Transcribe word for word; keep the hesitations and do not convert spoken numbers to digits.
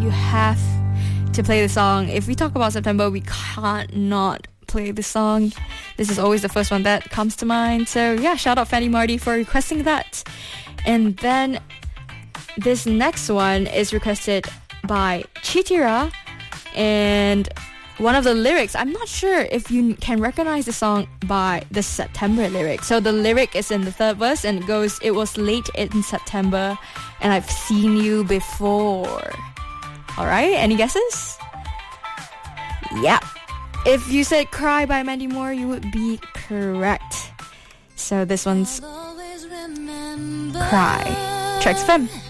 You have to play the song. If we talk about September, we can't not play the song. This is always the first one that comes to mind. So yeah, shout out Fanny Marty for requesting that. And then this next one is requested by Chitira, and one of the lyrics, I'm not sure if you can recognize the song by the September lyric. So the lyric is in the third verse and it goes, "It was late in September and I've seen you before." Alright, any guesses? Yeah. If you said Cry by Mandy Moore, you would be correct. So this one's Cry. Tracks F M.